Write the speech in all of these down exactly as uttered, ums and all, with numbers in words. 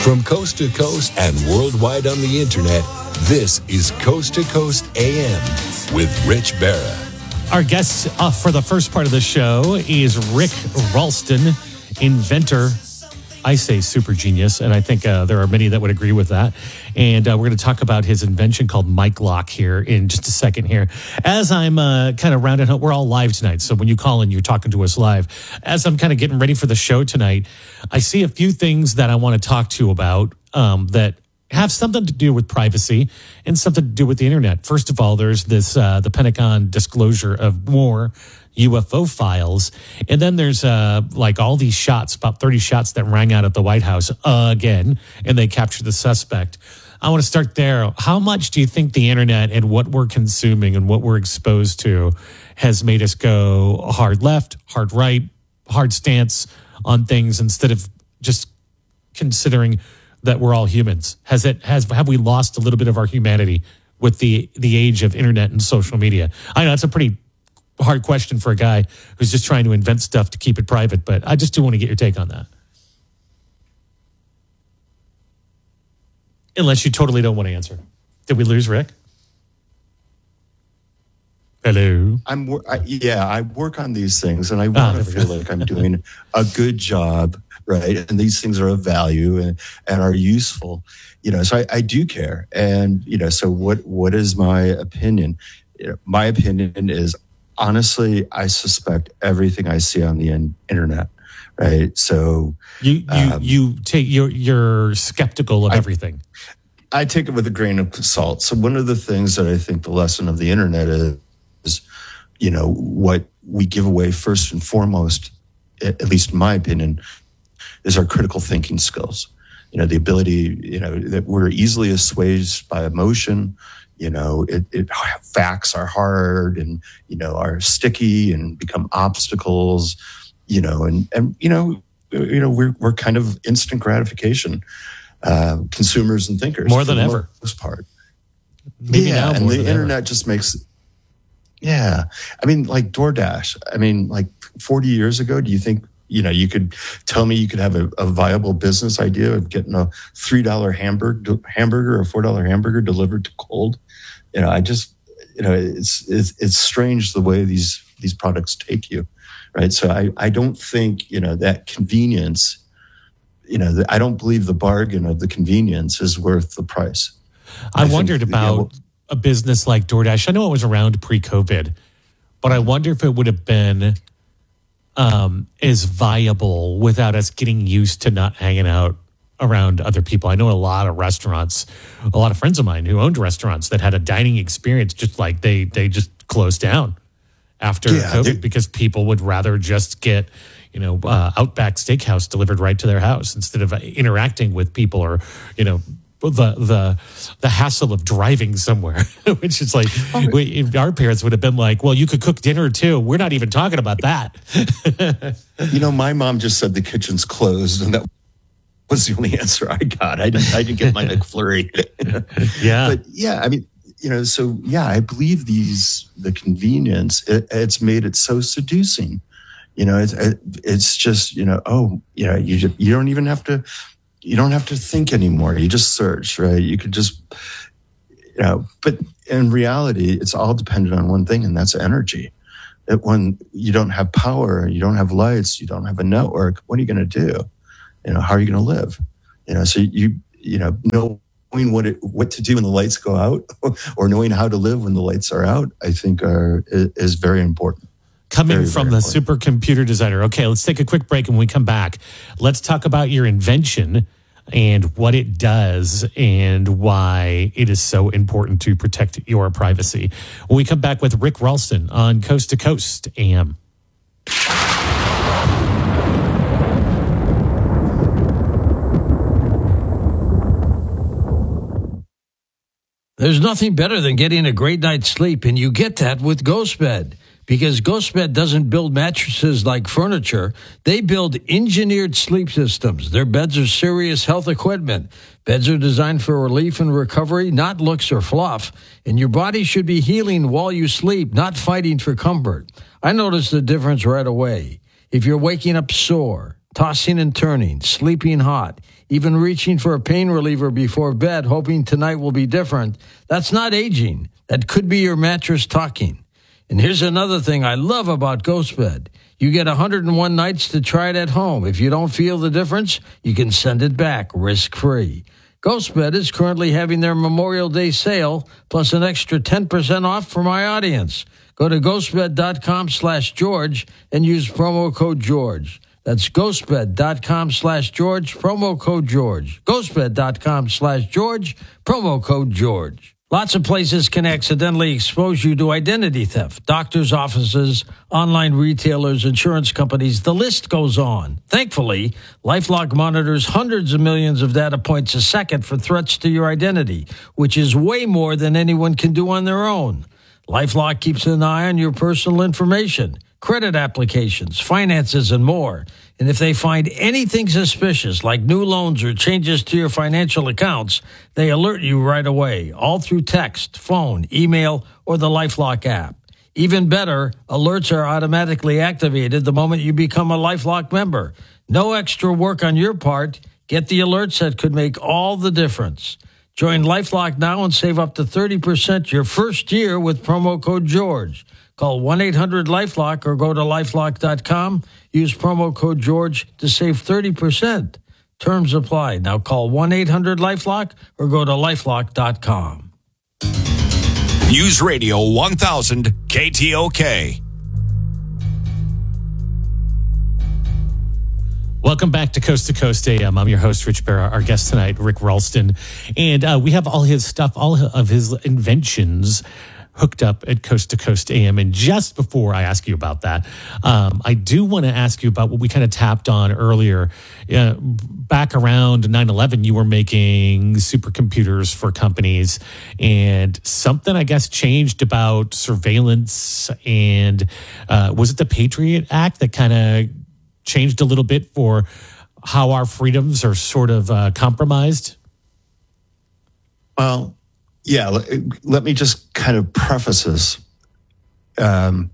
From coast to coast and worldwide on the internet, this is Coast to Coast A M with Rich Barra. Our guest uh, for the first part of the show is Rick Ralston, inventor. I say super genius, and I think uh, there are many that would agree with that. And uh, we're going to talk about his invention called Mic Lock here in just a second here. As I'm uh, kind of rounding up, we're all live tonight, so when you call in, you're talking to us live. As I'm kind of getting ready for the show tonight, I see a few things that I want to talk to you about um, that have something to do with privacy and something to do with the internet. First of all, there's this uh, the Pentagon disclosure of more U F O files. And then there's uh, like all these shots, about thirty shots that rang out at the White House again, and they captured the suspect. I want to start there. How much do you think the internet and what we're consuming and what we're exposed to has made us go hard left, hard right, hard stance on things instead of just considering that we're all humans? Has it has have we lost a little bit of our humanity with the the age of internet and social media? I know that's a pretty hard question for a guy who's just trying to invent stuff to keep it private, but I just do want to get your take on that. Unless you totally don't want to answer. Did we lose Rick? Hello. I'm I, yeah. I work on these things, and I want Ah, to feel like I'm doing a good job, right? And these things are of value and, and are useful, you know. So I, I do care, and you know. So what what is my opinion? You know, my opinion is, honestly, I suspect everything I see on the in- internet, right? So you you um, you take you're you're skeptical of I, everything. I take it with a grain of salt. So one of the things that I think the lesson of the internet is, is you know, what we give away first and foremost, at least in my opinion, is our critical thinking skills. You know, the ability, you know, that we're easily assuaged by emotion. You know, it, it facts are hard and, you know, are sticky and become obstacles, you know, and, and you know, you know, we're we're kind of instant gratification uh, consumers and thinkers. More than for the ever. Most part. Maybe yeah, now and more the than internet ever. just makes, yeah. I mean, like DoorDash. I mean, like forty years ago, do you think, you know, you could tell me you could have a, a viable business idea of getting a three dollar hamburger, hamburger or four dollar hamburger delivered to cold? You know, I just, you know, it's, it's it's strange the way these these products take you, right? So I, I don't think, you know, that convenience, you know, the, I don't believe the bargain of the convenience is worth the price. I, I wondered think, about you know, a business like DoorDash. I know it was around pre-COVID, but I wonder if it would have been um, as viable without us getting used to not hanging out around other people. I know a lot of restaurants, a lot of friends of mine who owned restaurants that had a dining experience, just like they they just closed down after Yeah, COVID they- because people would rather just get, you know, uh, Outback Steakhouse delivered right to their house instead of interacting with people or, you know, the the the hassle of driving somewhere, which is like we, our parents would have been like, well, you could cook dinner too. We're not even talking about that. You know, my mom just said the kitchen's closed, and that was the only answer I got. I didn't. I didn't get my McFlurry. Yeah, but yeah, I mean, you know, so yeah, I believe these the convenience. It, it's made it so seducing. You know, it's it's just, you know, oh, you know, you just, you don't even have to. You don't have to think anymore. You just search, right? You could just, you know, but in reality, it's all dependent on one thing, and that's energy. That when you don't have power, you don't have lights, you don't have a network, what are you going to do? You know, how are you going to live? You know, so you, you know, knowing what it, what to do when the lights go out or knowing how to live when the lights are out, I think are, is very important. Coming Very, from very the important. supercomputer designer. Okay, let's take a quick break. And when we come back, let's talk about your invention and what it does and why it is so important to protect your privacy. When we come back with Rick Ralston on Coast to Coast A M. There's nothing better than getting a great night's sleep, and you get that with GhostBed. Because GhostBed doesn't build mattresses like furniture. They build engineered sleep systems. Their beds are serious health equipment. Beds are designed for relief and recovery, not looks or fluff. And your body should be healing while you sleep, not fighting for comfort. I noticed the difference right away. If you're waking up sore, tossing and turning, sleeping hot, even reaching for a pain reliever before bed, hoping tonight will be different. That's not aging. That could be your mattress talking. And here's another thing I love about GhostBed. You get one hundred one nights to try it at home. If you don't feel the difference, you can send it back risk-free. GhostBed is currently having their Memorial Day sale, plus an extra ten percent off for my audience. Go to ghostbed.com slash George and use promo code George. That's ghostbed.com slash George, promo code George. ghostbed.com slash George, promo code George. Lots of places can accidentally expose you to identity theft. Doctors' offices, online retailers, insurance companies, the list goes on. Thankfully, LifeLock monitors hundreds of millions of data points a second for threats to your identity, which is way more than anyone can do on their own. LifeLock keeps an eye on your personal information, credit applications, finances, and more. And if they find anything suspicious, like new loans or changes to your financial accounts, they alert you right away, all through text, phone, email, or the LifeLock app. Even better, alerts are automatically activated the moment you become a LifeLock member. No extra work on your part. Get the alerts that could make all the difference. Join LifeLock now and save up to thirty percent your first year with promo code George. Call one eight hundred LifeLock or go to lifelock dot com. Use promo code George to save thirty percent. Terms apply. Now call one eight hundred LifeLock or go to lifelock dot com. News Radio one thousand K T O K. Welcome back to Coast to Coast A M. I'm your host, Rich Barra. Our guest tonight, Rick Ralston. And uh, we have all his stuff, all of his inventions hooked up at Coast to Coast A M. And just before I ask you about that, um, I do want to ask you about what we kind of tapped on earlier. Uh, back around nine eleven, you were making supercomputers for companies, and something, I guess, changed about surveillance. And uh, was it the Patriot Act that kind of changed a little bit for how our freedoms are sort of uh, compromised? Well, yeah, let, let me just kind of preface this. Um,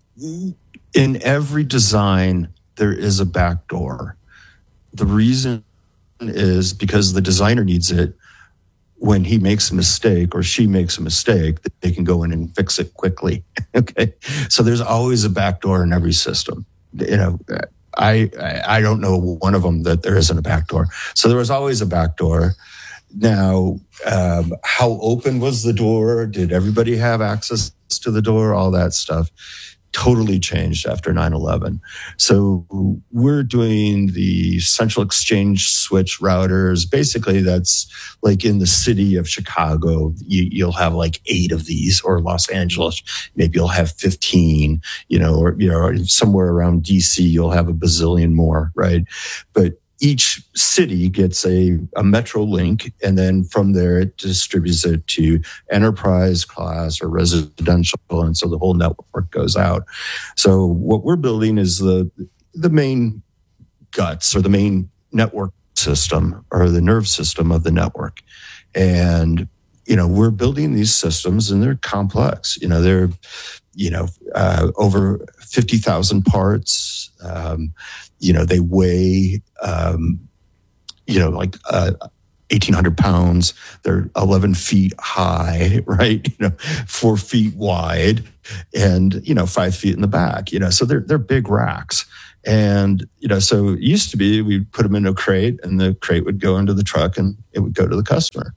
in every design, there is a backdoor. The reason is because the designer needs it when he makes a mistake or she makes a mistake, that they can go in and fix it quickly. Okay. So there's always a backdoor in every system. You know, I, I don't know one of them that there isn't a backdoor. So there was always a backdoor. Now, um, how open was the door? Did everybody have access to the door? All that stuff totally changed after nine eleven. So we're doing the central exchange switch routers. Basically, that's like in the city of Chicago, you, you'll have like eight of these, or Los Angeles, maybe you'll have fifteen, you know, or, you know, somewhere around D C, you'll have a bazillion more, right? But each city gets a, a metro link, and then from there it distributes it to enterprise class or residential, and so the whole network goes out. So what we're building is the the main guts, or the main network system, or the nerve system of the network. And you know, we're building these systems, and they're complex. You know, they're you know uh, over fifty thousand parts. Um, You know, they weigh, um, you know, like uh, eighteen hundred pounds. They're eleven feet high, right? You know, four feet wide, and you know, five feet in the back. You know, so they're they're big racks. And you know, so it used to be we'd put them in a crate, and the crate would go into the truck, and it would go to the customer.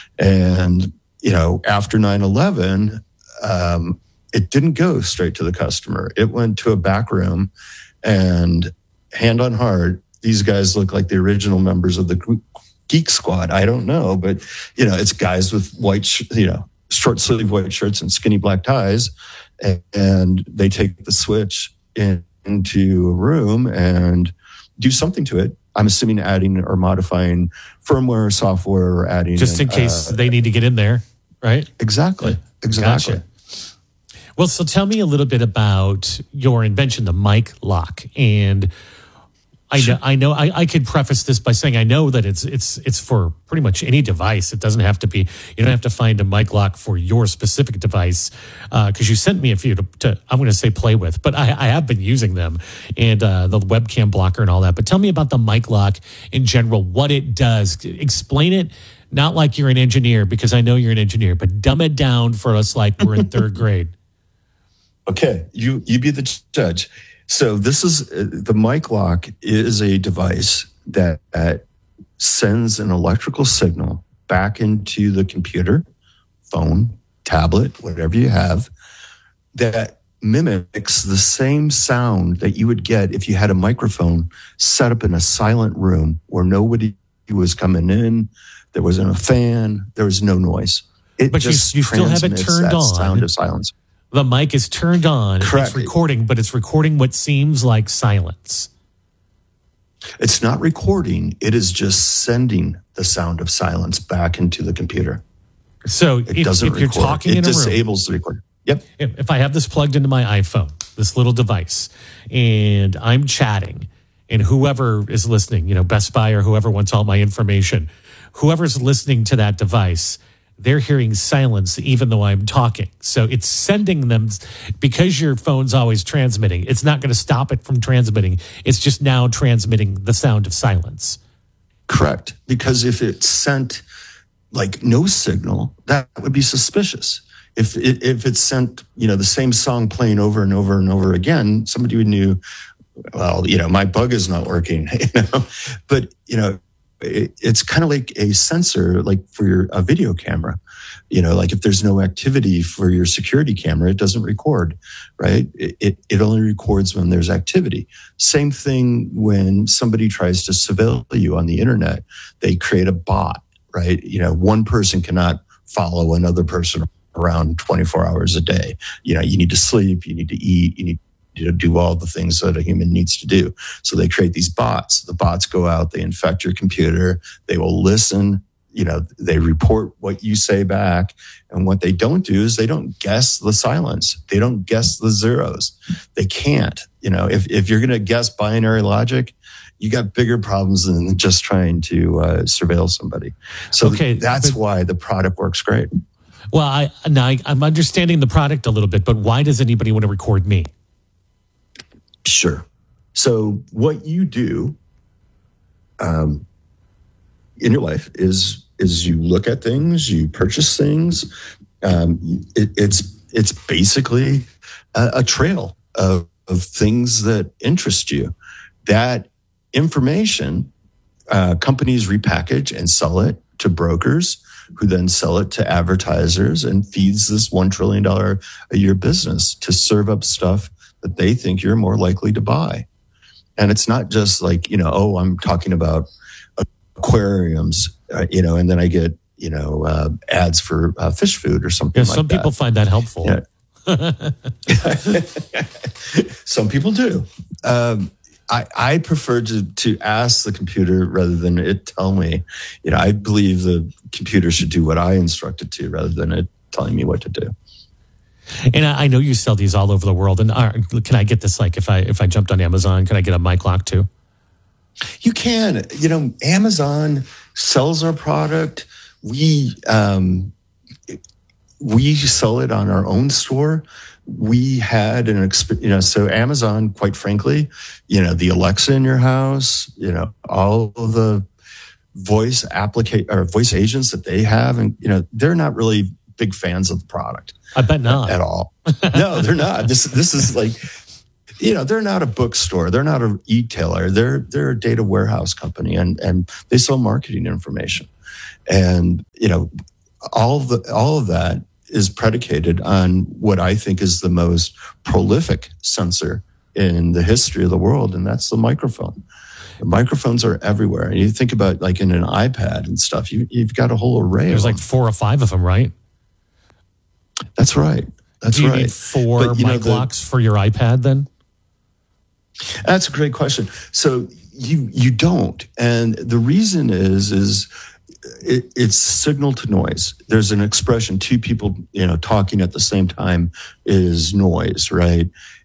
And you know, after nine eleven, um, it didn't go straight to the customer. It went to a back room, and hand on heart, these guys look like the original members of the Geek Squad. I don't know, but you know, it's guys with white, sh- you know, short sleeve white shirts and skinny black ties, and, and they take the switch in, into a room and do something to it. I'm assuming adding or modifying firmware or software, or adding just in, in case uh, they need to get in there, right? Exactly. Exactly. Gotcha. Well, so tell me a little bit about your invention, the Mike Lock. And I know. I know. I, I could preface this by saying I know that it's it's it's for pretty much any device. It doesn't have to be. You don't have to find a mic lock for your specific device because uh, you sent me a few to. to I'm going to say play with, but I, I have been using them and uh, the webcam blocker and all that. But tell me about the mic lock in general. What it does. Explain it. Not like you're an engineer because I know you're an engineer, but dumb it down for us like we're in third grade. Okay, you you be the judge. So this is the mic lock is a device that, that sends an electrical signal back into the computer, phone, tablet, whatever you have, that mimics the same sound that you would get if you had a microphone set up in a silent room where nobody was coming in, there wasn't a fan, there was no noise. It but just you, you still have it transmits turned that on. sound of silence. The mic is turned on. Correct. It's recording, but it's recording what seems like silence. It's not recording. It is just sending the sound of silence back into the computer. So It if, doesn't if you're record. talking it in a room, disables the recorder. Yep. if, if I have this plugged into my iPhone, this little device, and I'm chatting, and whoever is listening, you know, Best Buy or whoever wants all my information, whoever's listening to that device, they're hearing silence even though I'm talking. So it's sending them, because your phone's always transmitting, it's not going to stop it from transmitting. It's just now transmitting the sound of silence. Correct. Because if it sent like no signal, that would be suspicious. If it, if it sent, you know, the same song playing over and over and over again, somebody would knew, well, you know, my bug is not working, you know, but, you know, it's kind of like a sensor, like for your a video camera. You know, like if there's no activity for your security camera, it doesn't record, right? It, it, it only records when there's activity. Same thing when somebody tries to surveil you on the internet. They create a bot, right? You know, one person cannot follow another person around twenty-four hours a day. You know, you need to sleep, you need to eat, you need to do all the things that a human needs to do. So they create these bots. The bots go out, they infect your computer, they will listen, you know, they report what you say back. And what they don't do is they don't guess the silence. They don't guess the zeros. They can't. You know, if, if you're going to guess binary logic, you got bigger problems than just trying to uh, surveil somebody. So Okay, that's but- why the product works great. Well, I, now I, I'm understanding the product a little bit, but why does anybody want to record me? Sure. So what you do um, in your life is is you look at things, you purchase things. Um, it, it's it's basically a, a trail of, of things that interest you. That information, uh, companies repackage and sell it to brokers, who then sell it to advertisers and feeds this one trillion dollars a year business to serve up stuff that they think you're more likely to buy. And it's not just like, you know, oh, I'm talking about aquariums, uh, you know, and then I get, you know, uh, ads for uh, fish food or something Yeah, like some that. people find that helpful. Yeah. Some people do. Um, I, I prefer to, to ask the computer rather than it tell me. You know, I believe the computer should do what I instruct it to rather than it telling me what to do. And I, I know you sell these all over the world. And uh, can I get this? Like, if I if I jumped on Amazon, can I get a mic lock too? You can. You know, Amazon sells our product. We um, we sell it on our own store. We had an exp- you know, so Amazon, quite frankly, you know, the Alexa in your house, you know, all of the voice applica- or voice agents that they have, and you know, they're not really big fans of the product. I bet not at all. No, they're not. This this is like, you know, they're not a bookstore. They're not a e-tailer. They're they're a data warehouse company, and and they sell marketing information. And you know, all of the all of that is predicated on what I think is the most prolific sensor in the history of the world, and that's the microphone. The microphones are everywhere. And you think about like in an iPad and stuff, you, you've got a whole array. There's of like them. four or five of them, right? That's right. That's Do you right. need four But, you know, mic the- locks for your iPad then? That's a great question. So you you don't, and the reason is is it, it's signal to noise. There's an expression: two people, you know, talking at the same time is noise, right?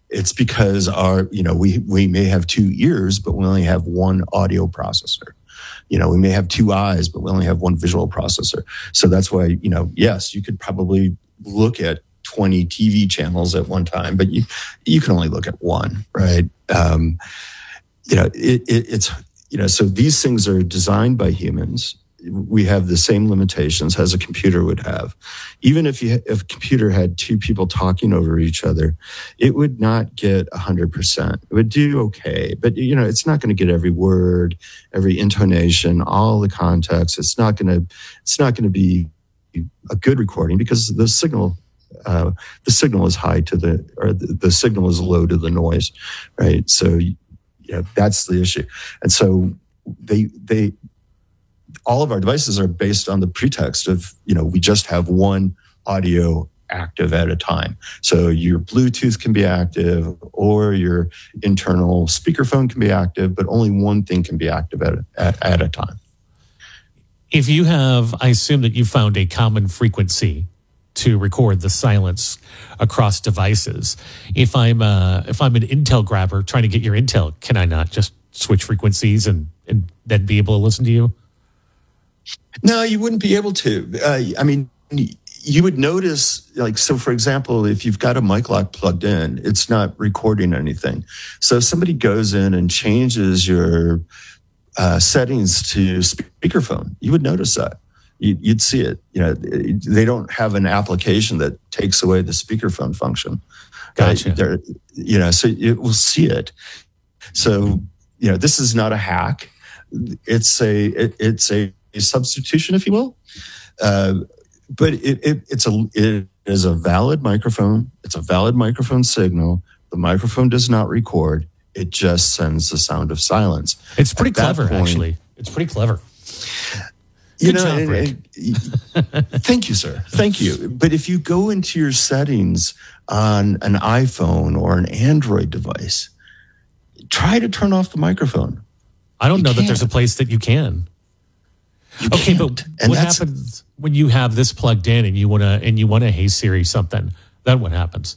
it's because our, you know, we, we may have two ears, but we only have one audio processor. You know, we may have two eyes, but we only have one visual processor. So that's why, you know, yes, you could probably look at twenty T V channels at one time, but you, you can only look at one, right? Um, you know, it, it, it's, you know, so these things are designed by humans. We have the same limitations as a computer would have. Even if you if a computer had two people talking over each other, it would not get one hundred percent. It would do okay, but you know, it's not going to get every word, every intonation, all the context. It's not going to it's not going to be a good recording because the signal uh, the signal is high to the or the, the signal is low to the noise, right? So you know, that's the issue. And so they they all of our devices are based on the pretext of, you know, we just have one audio active at a time. So your Bluetooth can be active or your internal speakerphone can be active, but only one thing can be active at a, at, at a time. If you have, I assume that you found a common frequency to record the silence across devices. If I'm uh, if I'm an Intel grabber trying to get your Intel, can I not just switch frequencies and, and then be able to listen to you? No, you wouldn't be able to. Uh, I mean, you would notice, like, so for example, if you've got a mic lock plugged in, it's not recording anything. So if somebody goes in and changes your uh, settings to speakerphone, you would notice that. You, you'd see it. You know, they don't have an application that takes away the speakerphone function. Gotcha. Uh, you know, so it will see it. So, you know, this is not a hack. It's a, it, it's a, a substitution, if you will. Uh, but it, it, it's a, it is a valid microphone. It's a valid microphone signal. The microphone does not record. It just sends the sound of silence. It's pretty At that clever, point, actually. It's pretty clever. You Good know, job, and- Rick. and- thank you, sir. Thank you. But if you go into your settings on an iPhone or an Android device, try to turn off the microphone. I don't You know that there's a can't. place that you can. You Okay, can't. but And what that's- happens when you have this plugged in and you want to and you want to Hey Siri something? Then what happens?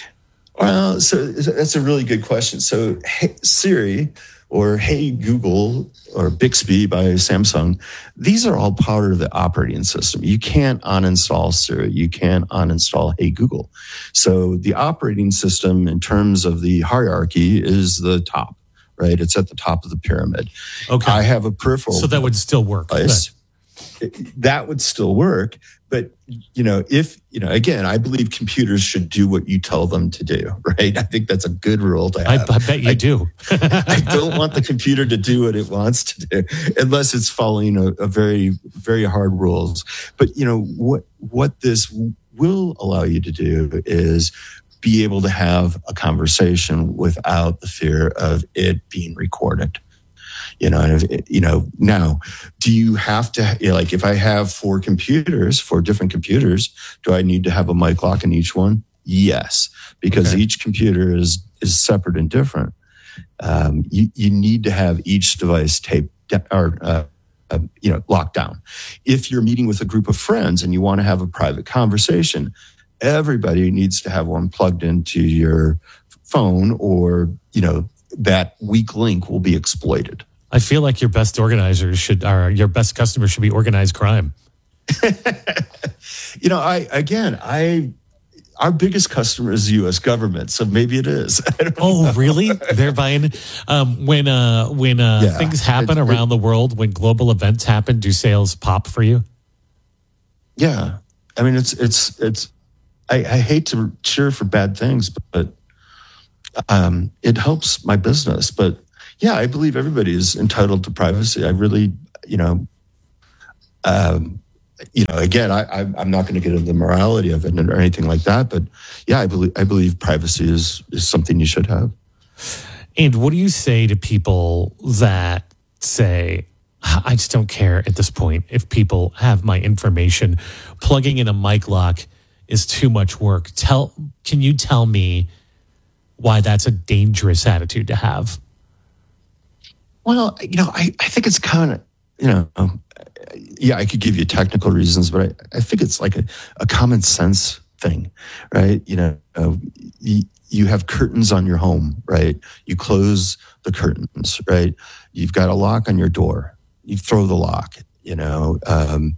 Well, so that's a really good question. So hey, Siri or Hey Google or Bixby by Samsung, these are all part of the operating system. You can't uninstall Siri. You can't uninstall Hey Google. So the operating system in terms of the hierarchy is the top, right? It's at the top of the pyramid. Okay. I have a peripheral So that would still work. device. That would still work. But, you know, if, you know, again, I believe computers should do what you tell them to do, right? I think that's a good rule to I, have. I bet you I- do. I don't want the computer to do what it wants to do unless it's following a, a very, very hard rules. But, you know, what, what this will allow you to do is be able to have a conversation without the fear of it being recorded. You know, and if, you know, now, do you have to, you know, like if I have four computers, four different computers, do I need to have a mic lock in each one? Yes, because Okay. each computer is, is separate and different. Um, you, you need to have each device taped da- or, uh, uh, you know, locked down. If you're meeting with a group of friends and you want to have a private conversation, everybody needs to have one plugged into your phone or, you know, that weak link will be exploited. I feel like your best organizers should, or your best customers should be organized crime. You know, I, again, I, our biggest customer is the U S government, so maybe it is. I don't Oh, know. really? They're buying um, when uh, when uh, Yeah. things happen It- it- around the world, when global events happen. Do sales pop for you? Yeah. I mean, it's, it's, it's, I, I hate to cheer for bad things, but um, it helps my business. But yeah, I believe everybody is entitled to privacy. I really, you know, um, you know, again, I, I, I'm not going to get into the morality of it or anything like that. But yeah, I believe, I believe privacy is, is something you should have. And what do you say to people that say, I just don't care at this point if people have my information? Plugging in a mic lock is too much work. Tell, can you tell me why that's a dangerous attitude to have? Well, you know, I, I think it's kind of, you know, um, yeah, I could give you technical reasons, but I, I think it's like a, a common sense thing, right? You know, uh, you, you have curtains on your home, right? You close the curtains, right? You've got a lock on your door. You throw the lock, you know. Um,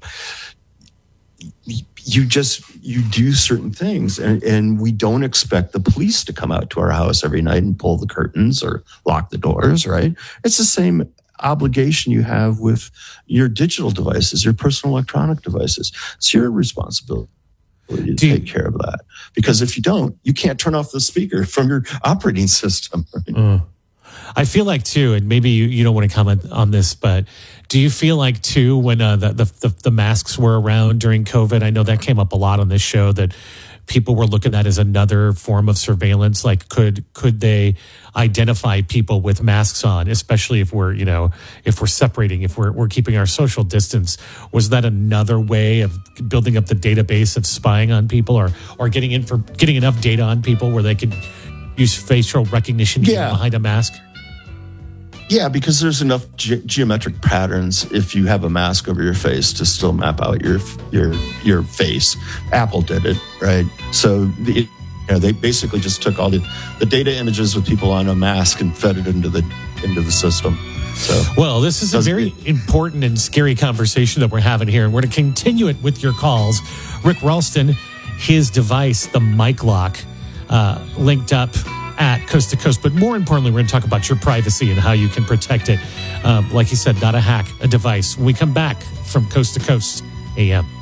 you just, you do certain things, and, and we don't expect the police to come out to our house every night and pull the curtains or lock the doors, right? It's the same obligation you have with your digital devices, your personal electronic devices. It's your responsibility to Do you, take care of that. Because if you don't, you can't turn off the speaker from your operating system. Right? Uh, I feel like too, and maybe you, you don't want to comment on this, but do you feel like too, when uh, the, the, the masks were around during COVID, I know that came up a lot on this show, that people were looking at as another form of surveillance. Like, could could they identify people with masks on, especially if we're, you know, if we're separating, if we're we're keeping our social distance? Was that another way of building up the database of spying on people, or or getting in for getting enough data on people where they could use facial recognition yeah. behind a mask? Yeah, because there's enough ge- geometric patterns if you have a mask over your face to still map out your your your face. Apple did it, right? So the, you know, they basically just took all the, the data images with people on a mask and fed it into the into the system. So, well, this is a very it, important and scary conversation that we're having here, and we're going to continue it with your calls. Rick Ralston, his device, the Mic Lock, uh, linked up at Coast to Coast. But more importantly, we're going to talk about your privacy and how you can protect it. Um, like you said, not a hack, a device. When we come back from Coast to Coast A M.